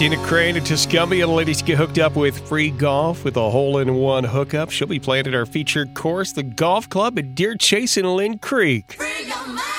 Tina Crane and Tuscumbia. The ladies get hooked up with free golf with a hole-in-one hookup. She'll be playing at our featured course, the Golf Club at Deer Chase in Lynn Creek. Free your mind.